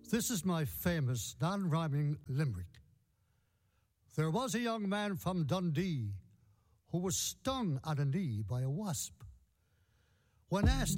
This is my famous non-rhyming limerick. There was a young man from Dundee who was stung on a knee by a wasp. When asked